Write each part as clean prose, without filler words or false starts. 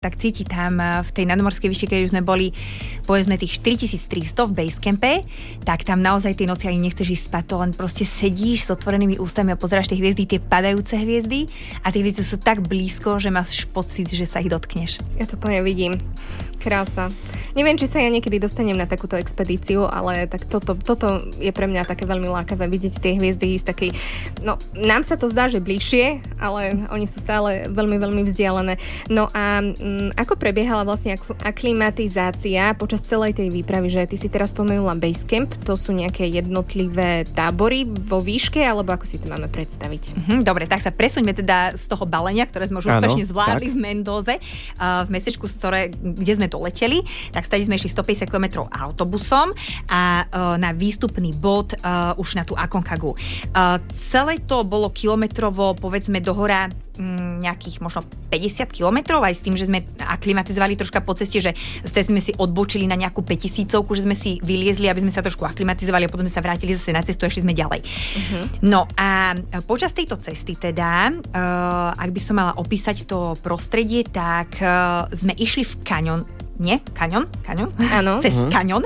tak cíti tam v tej nadmorskej výške, keď už sme boli povedzme tých 4300 v basecampe, tak tam naozaj tie noci ani nechceš ísť spať, to len proste sedíš s otvorenými ústami a pozeráš tie hviezdy, tie padajúce hviezdy a tie hviezdy sú tak blízko, že máš pocit, že sa ich dotkneš. Ja to plne vidím. Krása. Neviem, či sa ja niekedy dostanem na takúto expedíciu, ale tak toto je pre mňa také veľmi lákavé vidieť tie hviezdy z takej... No, nám sa to zdá, že bližšie, ale oni sú stále veľmi, veľmi vzdialené. No a ako prebiehala vlastne aklimatizácia počas celej tej výpravy, že ty si teraz spomenula Basecamp, to sú nejaké jednotlivé tábory vo výške, alebo ako si to máme predstaviť? Dobre, tak sa presuňme teda z toho balenia, ktoré sme už úspešne zvládli v Mendoze, v mestečku, kde sme doleteli, tak stade sme išli 150 km autobusom a na výstupný bod už na tú Aconcagu. Celé to bolo kilometrovo, povedzme, dohora nejakých možno 50 kilometrov, aj s tým, že sme aklimatizovali troška po ceste, že sme si odbočili na nejakú 5000-ovku, že sme si vyliezli, aby sme sa trošku aklimatizovali a potom sme sa vrátili zase na cestu a išli sme ďalej. No a počas tejto cesty teda, ak by som mala opísať to prostredie, tak sme išli v kaňon, áno. Cez kaňon.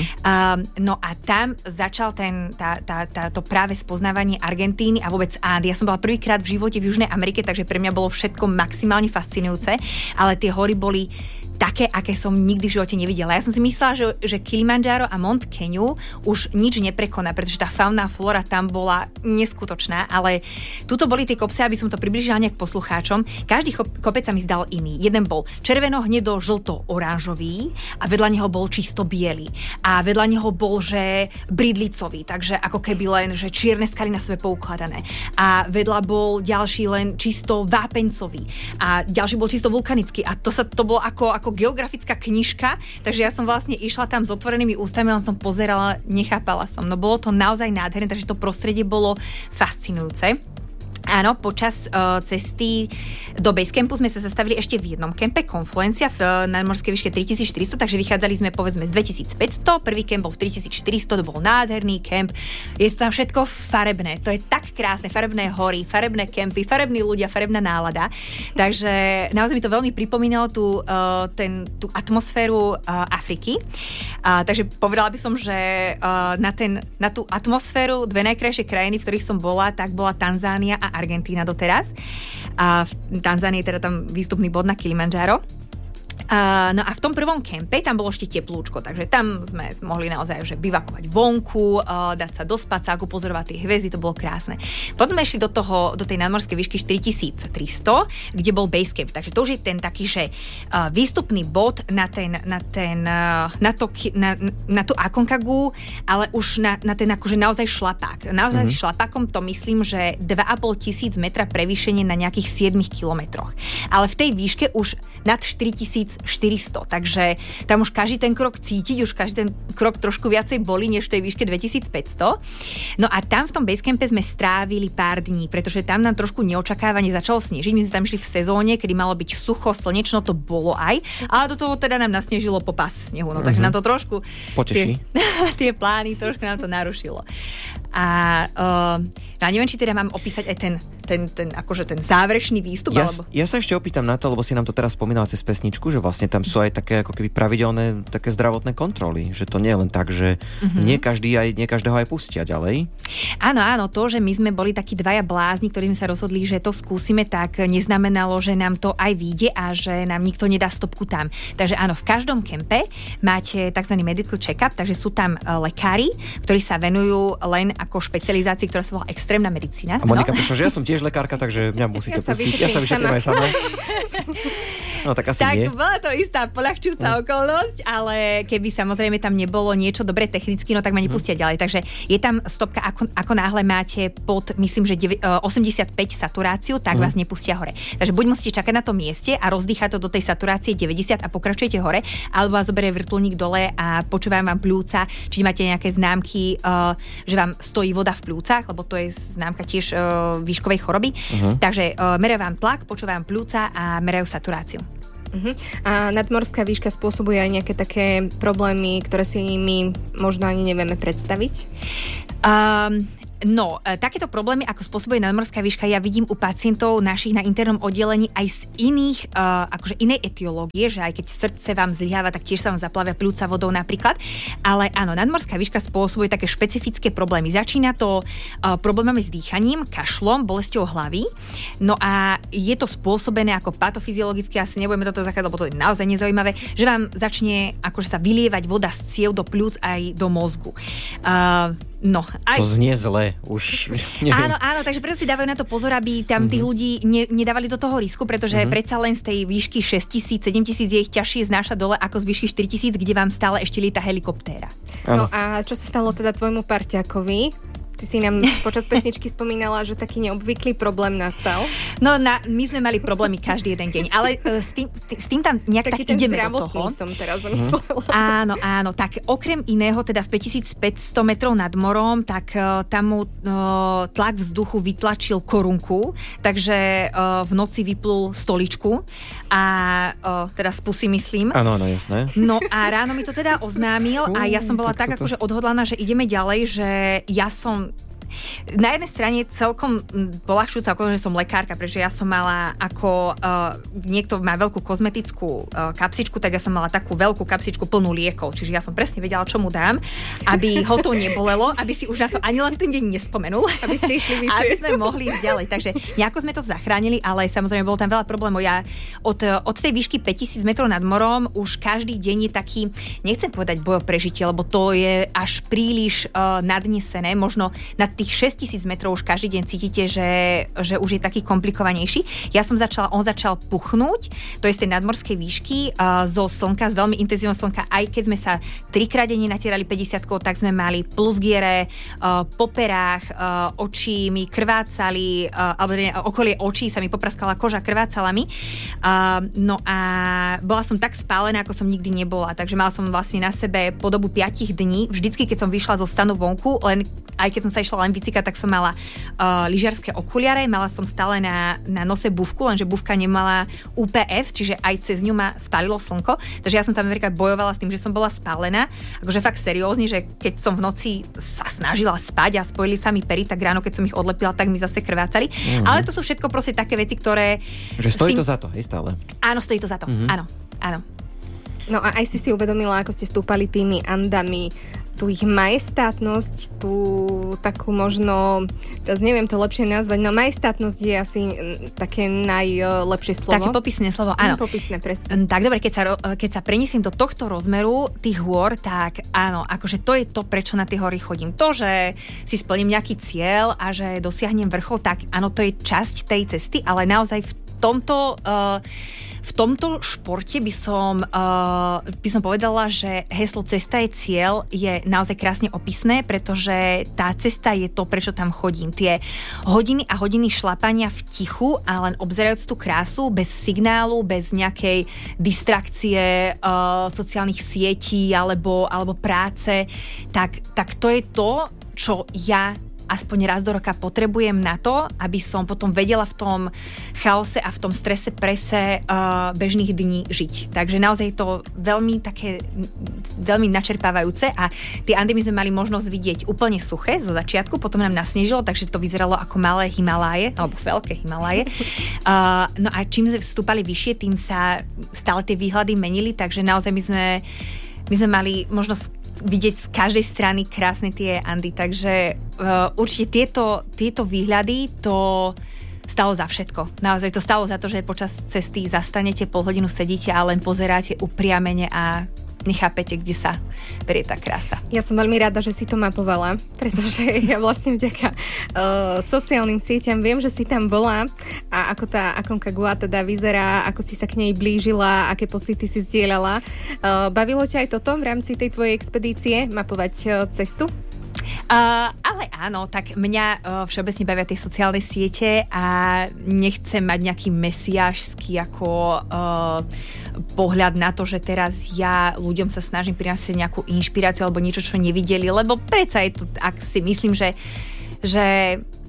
No a tam začal to práve spoznávanie Argentíny a vôbec Andy. Ja som bola prvýkrát v živote v Južnej Amerike, takže pre mňa bolo všetko maximálne fascinujúce, ale tie hory boli také, aké som nikdy v živote nevidela. Ja som si myslela, že Kilimanjaro a Mont Keniu už nič neprekoná, pretože tá fauna a flora tam bola neskutočná, ale tuto boli tie kopce, aby som to približila nejak poslucháčom. Každý kopec sa mi zdal iný. Jeden bol červeno-hnedo-žlto-oranžový a vedľa neho bol čisto biely. A vedľa neho bol, že bridlicový, takže ako keby len, že čierne skaly na sebe poukladané. A vedľa bol ďalší len čisto vápencový. A ďalší bol čisto vulkanický. A to bolo ako geografická knižka, takže ja som vlastne išla tam s otvorenými ústami, len som pozerala, nechápala som. No bolo to naozaj nádherné, takže to prostredie bolo fascinujúce. Áno, počas cesty do Basecampu sme sa zastavili ešte v jednom kempe, Confluencia v nadmorskej výške 3400, takže vychádzali sme povedzme z 2500, prvý kemp bol v 3400, to bol nádherný kemp, je to tam všetko farebné, to je tak krásne, farebné hory, farebné kempy, farební ľudia, farebná nálada, takže naozaj mi to veľmi pripomínalo tú atmosféru Afriky, takže povedala by som, že na tú atmosféru dve najkrajšie krajiny, v ktorých som bola, tak bola Tanzánia a Argentína doteraz. A v Tanzánii je teda tam výstupný bod na Kilimanjaro. No a v tom prvom kempe tam bolo ešte teplúčko, takže tam sme mohli naozaj že bivakovať vonku, dať sa do spacáku, pozorovať tie hviezdy, to bolo krásne. Potom sme išli do tej nadmorskej výšky 4300, kde bol Basecamp, takže to už je ten taký, že výstupný bod na tú Aconcagu, ale už na ten akože naozaj šlapák. Naozaj šlapákom to myslím, že 2500 metra prevýšenie na nejakých 7 kilometroch. Ale v tej výške už nad 4400, takže tam už každý ten krok cítiť, už každý ten krok trošku viacej boli, než v tej výške 2500. No a tam v tom Basecampe sme strávili pár dní, pretože tam nám trošku neočakávane začalo snežiť. My sme tam išli v sezóne, kedy malo byť sucho, slnečno, to bolo aj, ale do toho teda nám nasnežilo po pás snehu, no takže nám to trošku poteší. Tie plány trošku nám to narušilo. A neviem, či teda mám opísať aj ten záverečný výstup, alebo... Ja sa ešte opýtam na to, lebo si nám to teraz spomínala cez pesničku, že vlastne tam sú aj také ako keby pravidelné také zdravotné kontroly, že to nie je len tak, že nie každého aj pustia ďalej. Áno, to, že my sme boli takí dvaja blázni, ktorí sme sa rozhodli, že to skúsime, tak neznamenalo, že nám to aj vyjde a že nám nikto nedá stopku tam. Takže áno, v každom kempe máte tzv. Medical check-up, takže sú tam lekári, ktorí sa venujú len ako špecializácii, ktorá sa volá extrémna medicína. A Monika píše, že ja som tiež lekárka, takže mňa musíte pustiť. Ja sa vyšetrím aj sama. No tak asi nie. Bola to istá poľahčujúca okolnosť, ale keby samozrejme tam nebolo niečo dobre technicky, no tak ma nepustia ďalej. Takže je tam stopka, ako náhle máte pod, myslím, že 85 saturáciu, tak vás nepustia hore. Takže buď musíte čakať na tom mieste a rozdýchať to do tej saturácie 90 a pokračujete hore, alebo vás zoberie vrtuľník dole a počúvajú vám pľúca, či máte nejaké známky, že vám stojí voda v pľúcach, lebo to je známka tiež výškovej choroby. Takže merajú vám tlak, počúvajú vám pľúca a merajú saturáciu. A nadmorská výška spôsobuje aj nejaké také problémy, ktoré si my možno ani nevieme predstaviť? Takéto problémy, ako spôsobuje nadmorská výška, ja vidím u pacientov našich na internom oddelení aj z iných, akože inej etiológie, že aj keď srdce vám zlyháva, tak tiež sa vám zaplavia pľúca vodou napríklad. Ale áno, nadmorská výška spôsobuje také špecifické problémy. Začína to problémami s dýchaním, kašlom, bolesťou hlavy. No a je to spôsobené ako patofyziologicky, asi nebudeme toto zachádzať, lebo to je naozaj nezaujímavé, že vám začne akože sa vylievať voda z ciev do pľúc aj do mozgu. To znie zle, už neviem. Áno, takže preto si dávajú na to pozor, aby tam tých ľudí nedávali do toho risku, pretože predsa len z tej výšky 6 000, 7 000 je ich ťažšie znášať dole ako z výšky 4 000, kde vám stále ešte lieta helikoptéra. No a čo sa stalo teda tvojmu parťákovi? Ty si nám počas pesničky spomínala, že taký neobvyklý problém nastal. My sme mali problémy každý jeden deň, ale s tým tam nejak taký tak ideme do toho. som teraz zamyslela. Áno, tak okrem iného, teda v 5500 metrov nad morom, tak tam mu tlak vzduchu vytlačil korunku, takže v noci vyplul stoličku a teda z pusy myslím. Áno, jasné. No a ráno mi to teda oznámil a ja som bola tak akože odhodlaná, že ideme ďalej, že ja som na jednej strane celkom poľahčujúca, že som lekárka, pretože ja som mala ako niekto má veľkú kozmetickú kapsičku, tak ja som mala takú veľkú kapsičku plnú liekov, čiže ja som presne vedela, čo mu dám, aby ho to nebolelo, aby si už na to ani len ten deň nespomenul. Aby ste išli vyššie. Aby sme mohli ísť ďalej. Takže nejako sme to zachránili, ale samozrejme bolo tam veľa problémov. Ja od tej výšky 5000 metrov nad morom už každý deň je taký, nechcem povedať boj o prežitie, lebo to je až príliš nadnesené, možno na tých 6000 metrov už každý deň cítite, že už je taký komplikovanejší. On začal puchnúť, to je z tej nadmorskej výšky, zo slnka, z veľmi intenzívneho slnka, aj keď sme sa 3-krát denne natierali 50-kou, tak sme mali plusgiere, po perách, oči mi krvácali, alebo okolie očí sa mi popraskala koža, krvácala mi. No a bola som tak spálená, ako som nikdy nebola, takže mala som vlastne na sebe po dobu 5 dní, vždycky, keď som vyšla zo stanu vonku, len aj keď som sa išla len bicykať, tak som mala lyžiarske okuliare, mala som stále na nose bufku, lenže bufka nemala UPF, čiže aj cez ňu ma spálilo slnko, takže ja som tam napríklad bojovala s tým, že som bola spálená, akože fakt seriózne, že keď som v noci sa snažila spať a spojili sa mi pery, tak ráno, keď som ich odlepila, tak mi zase krvácali. Ale to sú všetko proste také veci, ktoré... Že stojí to za to, hej, stále. Áno, stojí to za to, áno. No a aj si uvedomila, ako ste stúpali tými andami, tú ich majestátnosť, tú takú možno, teraz neviem to lepšie nazvať, no majestátnosť je asi také najlepšie slovo. Také popisné slovo, áno. Popisné, presne. Tak dobre, keď sa preniesiem do tohto rozmeru tých hôr, tak áno, akože to je to, prečo na tie hory chodím. To, že si splním nejaký cieľ a že dosiahnem vrchol, tak áno, to je časť tej cesty, ale naozaj v tomto športe by som povedala, že heslo Cesta je cieľ je naozaj krásne opisné, pretože tá cesta je to, prečo tam chodím. Tie hodiny a hodiny šlapania v tichu a len obzerajúc tú krásu, bez signálu, bez nejakej distrakcie sociálnych sietí alebo práce, tak to je to, čo ja aspoň raz do roka potrebujem na to, aby som potom vedela v tom chaose a v tom strese prese bežných dní žiť. Takže naozaj je to veľmi načerpávajúce a tie Andy my sme mali možnosť vidieť úplne suché zo začiatku, potom nám nasnežilo, takže to vyzeralo ako malé Himaláje, alebo veľké Himaláje. No a čím sme vstúpali vyššie, tým sa stále tie výhľady menili, takže naozaj my sme mali možnosť vidieť z každej strany krásne tie Andy, takže určite tieto výhľady to stalo za všetko. Naozaj to stalo za to, že počas cesty zastanete, pol hodinu sedíte a len pozeráte upriamene a nechápete, kde sa berie tá krása. Ja som veľmi rada, že si to mapovala, pretože ja vlastne vďaka sociálnym sieťam viem, že si tam bola a ako tá Aconcagua teda vyzerá, ako si sa k nej blížila, aké pocity si zdieľala. Bavilo ťa aj toto v rámci tej tvojej expedície, mapovať cestu? Ale áno, tak mňa všeobecne bavia tie sociálne siete a nechcem mať nejaký mesiášsky ako pohľad na to, že teraz ja ľuďom sa snažím priniesť nejakú inšpiráciu alebo niečo, čo nevideli, lebo predsa je to, ak si myslím, že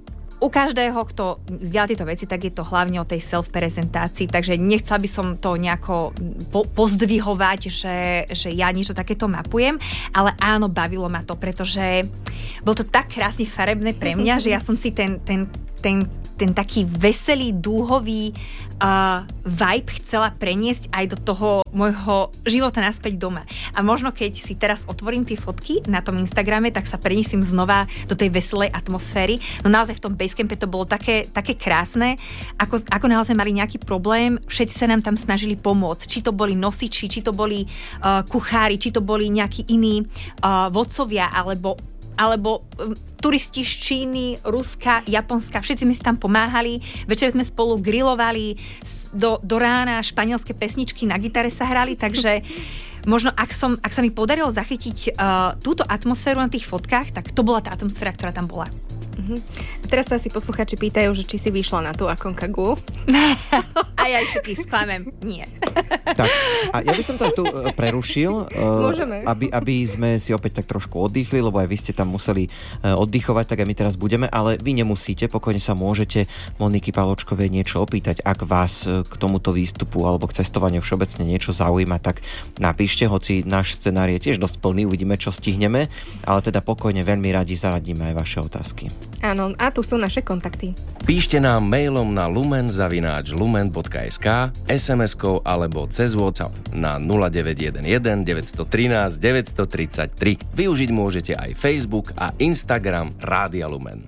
u každého, kto vzdial tieto veci, tak je to hlavne o tej self-prezentácii, takže nechcela by som to nejako pozdvihovať, že ja niečo takéto mapujem, ale áno, bavilo ma to, pretože bolo to tak krásne farebné pre mňa, že ja som si ten taký veselý, dúhový vibe chcela preniesť aj do toho môjho života naspäť doma. A možno keď si teraz otvorím tie fotky na tom Instagrame, tak sa preniesím znova do tej veselej atmosféry. No naozaj v tom Basecampe to bolo také krásne, ako naozaj mali nejaký problém, všetci sa nám tam snažili pomôcť. Či to boli nosiči, či to boli kuchári, či to boli nejakí iní vodcovia, alebo turisti z Číny, Ruska, Japonska, všetci sme si tam pomáhali, večer sme spolu grilovali, do rána španielské pesničky na gitare sa hrali, takže možno ak sa mi podarilo zachytiť túto atmosféru na tých fotkách, tak to bola tá atmosféra, ktorá tam bola. Teraz sa asi posluchači pýtajú, že či si vyšla na tú Aconcagua. A ja všetkých sklamem. Nie. Tak, a ja by som to aj tu prerušil, aby sme si opäť tak trošku oddychli, lebo aj vy ste tam museli oddychovať, tak aj my teraz budeme, ale vy nemusíte, pokojne sa môžete Moniky Pavločkovej niečo opýtať. Ak vás k tomuto výstupu alebo k cestovaniu všeobecne niečo zaujíma, tak napíšte, hoci náš scenár je tiež dosť plný, uvidíme, čo stihneme, ale teda pokojne veľmi radi zaradíme aj vaše otázky. Áno, a tu sú naše kontakty. Píšte nám mailom na lumen@lumen.sk, SMS-kou alebo cez WhatsApp na 0911 913 933. Využiť môžete aj Facebook a Instagram Rádia Lumen.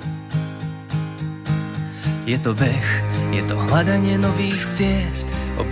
Je to beh, je to hľadanie nových ciest,